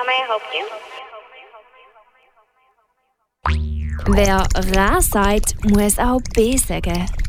may I help you? Wer Ra sagt, muss auch B sagen.